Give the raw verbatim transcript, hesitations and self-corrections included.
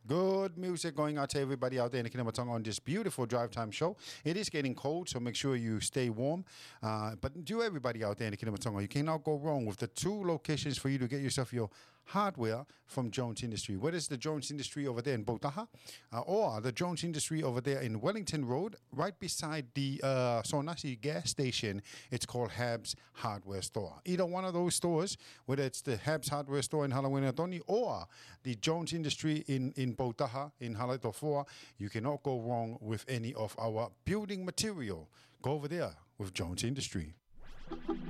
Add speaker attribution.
Speaker 1: Good music going out to everybody out there in Kinamatanga on this beautiful drive time show. It is getting cold, so make sure you stay warm. Uh, but to everybody out there in Kinamatanga, you cannot go wrong with the two locations for you to get yourself your hardware from Jones Industry. Whether it's the Jones Industry over there in Botaha uh, or the Jones Industry over there in Wellington Road, right beside the uh, Sonasi gas station, it's called Habs Hardware Store. Either one of those stores, whether it's the Habs Hardware Store in Halawinatoni or the Jones Industry in, in Botaha, in Halatofoa, you cannot go wrong with any of our building material. Go over there with Jones Industry.